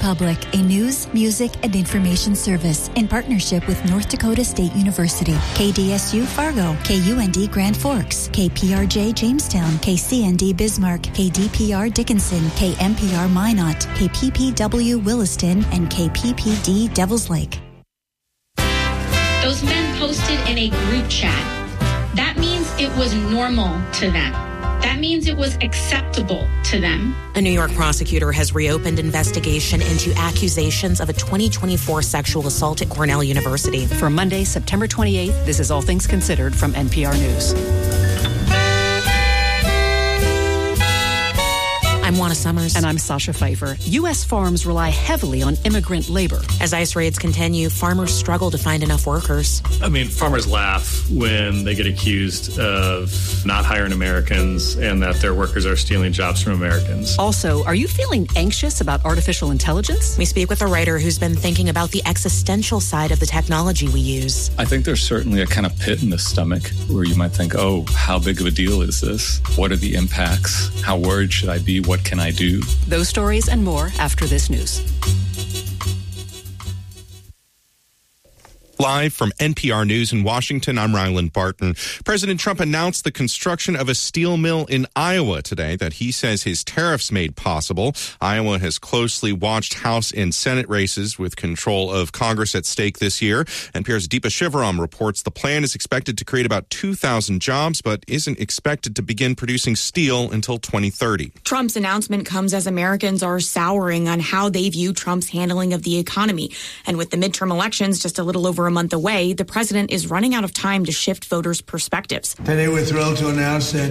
Republic, a news, music, and information service in partnership with North Dakota State University, KDSU Fargo, KUND Grand Forks, KPRJ Jamestown, KCND Bismarck, KDPR Dickinson, KMPR Minot, KPPW Williston, and KPPD Devils Lake. Those men posted in a group chat. That means it was normal to them. That means it was acceptable to them. A New York prosecutor has reopened investigation into accusations of a 2024 sexual assault at Cornell University. For Monday, September 28th, this is All Things Considered from NPR News. I'm Juana Summers. And I'm Sasha Pfeiffer. U.S. farms rely heavily on immigrant labor. As ICE raids continue, farmers struggle to find enough workers. I mean, farmers laugh when they get accused of not hiring Americans and that their workers are stealing jobs from Americans. Also, are you feeling anxious about artificial intelligence? We speak with a writer who's been thinking about the existential side of the technology we use. I think there's certainly a kind of pit in the stomach where you might think, oh, how big of a deal is this? What are the impacts? How worried should I be? What can I do? Those stories and more after this news. Live from NPR News in Washington, I'm Ryland Barton. President Trump announced the construction of a steel mill in Iowa today that he says his tariffs made possible. Iowa has closely watched House and Senate races with control of Congress at stake this year. NPR's Deepa Shivaram reports the plan is expected to create about 2,000 jobs, but isn't expected to begin producing steel until 2030. Trump's announcement comes as Americans are souring on how they view Trump's handling of the economy. And with the midterm elections just a little over a month away, the president is running out of time to shift voters' perspectives. Today we're thrilled to announce that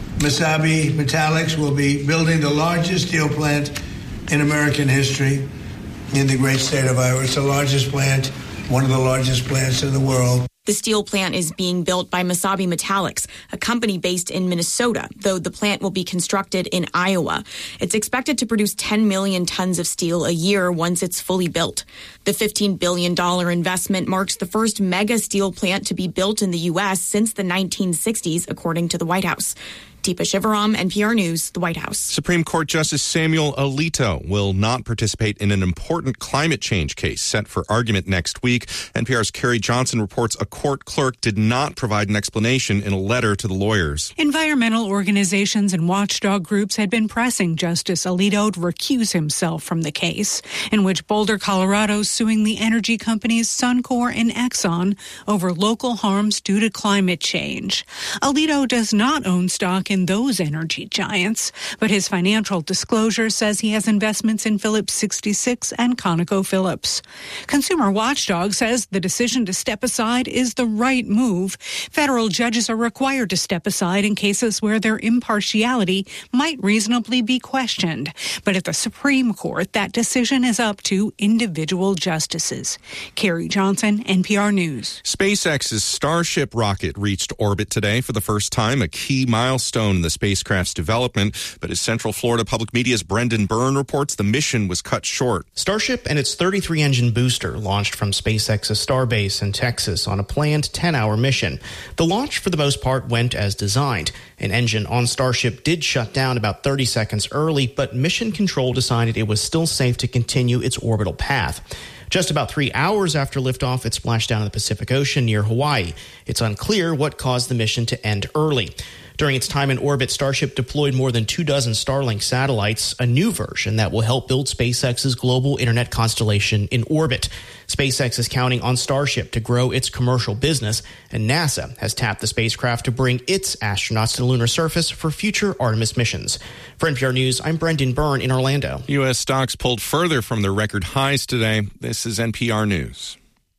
Mesabi Metallics will be building the largest steel plant in American history in the great state of Iowa. It's the largest plant, one of the largest plants in the world. The steel plant is being built by Mesabi Metallics, a company based in Minnesota, though the plant will be constructed in Iowa. It's expected to produce 10 million tons of steel a year once it's fully built. The $15 billion investment marks the first mega steel plant to be built in the U.S. since the 1960s, according to the White House. Deepa Shivaram, NPR News, the White House. Supreme Court Justice Samuel Alito will not participate in an important climate change case set for argument next week. NPR's Carrie Johnson reports a court clerk did not provide an explanation in a letter to the lawyers. Environmental organizations and watchdog groups had been pressing Justice Alito to recuse himself from the case, in which Boulder, Colorado is suing the energy companies Suncor and Exxon over local harms due to climate change. Alito does not own stock in those energy giants, but his financial disclosure says he has investments in Phillips 66 and ConocoPhillips. Consumer Watchdog says the decision to step aside is the right move. Federal judges are required to step aside in cases where their impartiality might reasonably be questioned. But at the Supreme Court, that decision is up to individual justices. Carrie Johnson, NPR News. SpaceX's Starship rocket reached orbit today for the first time, a key milestone in the spacecraft's development. But as Central Florida Public Media's Brendan Byrne reports, the mission was cut short. Starship and its 33-engine booster launched from SpaceX's Starbase in Texas on a planned 10-hour mission. The launch, for the most part, went as designed. An engine on Starship did shut down about 30 seconds early, but Mission Control decided it was still safe to continue its orbital path. Just about 3 hours after liftoff, it splashed down in the Pacific Ocean near Hawaii. It's unclear what caused the mission to end early. During its time in orbit, Starship deployed more than 24 Starlink satellites, a new version that will help build SpaceX's global internet constellation in orbit. SpaceX is counting on Starship to grow its commercial business, and NASA has tapped the spacecraft to bring its astronauts to the lunar surface for future Artemis missions. For NPR News, I'm Brendan Byrne in Orlando. U.S. stocks pulled further from their record highs today. This is NPR News.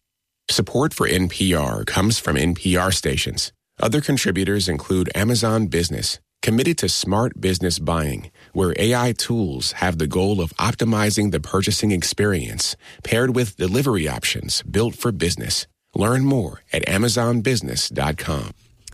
Support for NPR comes from NPR stations. Other contributors include Amazon Business, committed to smart business buying, where AI tools have the goal of optimizing the purchasing experience, paired with delivery options built for business. Learn more at amazonbusiness.com.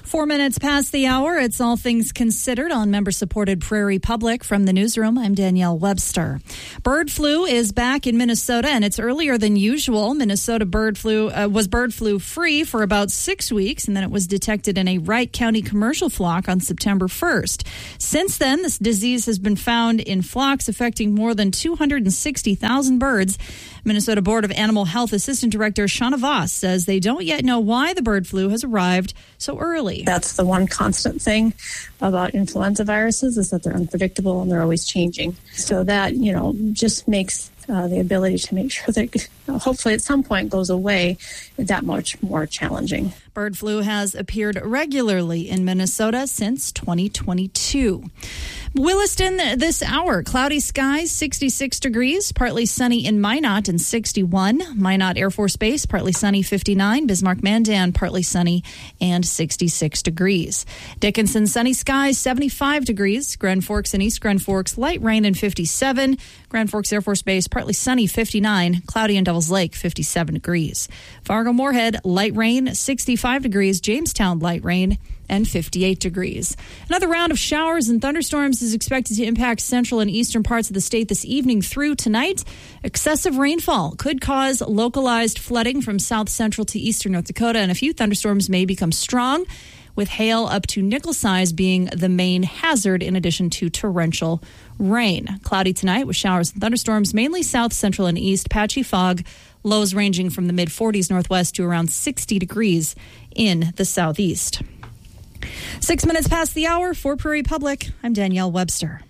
4 minutes past the hour. It's All Things Considered on member-supported Prairie Public. From the newsroom, I'm Danielle Webster. Bird flu is back in Minnesota, and it's earlier than usual. Minnesota was bird flu free for about 6 weeks, and then it was detected in a Wright County commercial flock on September 1st. Since then, this disease has been found in flocks affecting more than 260,000 birds. Minnesota Board of Animal Health Assistant Director Shauna Voss says they don't yet know why the bird flu has arrived so early. That's the one constant thing about influenza viruses is that they're unpredictable and they're always changing. So that, just makes the ability to make sure that hopefully at some point goes away that much more challenging. Bird flu has appeared regularly in Minnesota since 2022. Williston this hour, cloudy skies, 66 degrees, partly sunny in Minot and 61. Minot Air Force Base, partly sunny, 59. Bismarck-Mandan, partly sunny and 66 degrees. Dickinson, sunny skies, 75 degrees. Grand Forks and East Grand Forks, light rain and 57. Grand Forks Air Force Base, partly sunny, 59. Cloudy in Devils Lake, 57 degrees. Fargo-Moorhead, light rain, 65 degrees. Jamestown, light rain and 58 degrees. Another round of showers and thunderstorms is expected to impact central and eastern parts of the state this evening through tonight. Excessive rainfall could cause localized flooding from south central to eastern North Dakota, and a few thunderstorms may become strong, with hail up to nickel size being the main hazard in addition to torrential rain. Cloudy tonight with showers and thunderstorms, mainly south, central, and east. Patchy fog, lows ranging from the mid-40s northwest to around 60 degrees in the southeast. 6 minutes past the hour for Prairie Public, I'm Danielle Webster.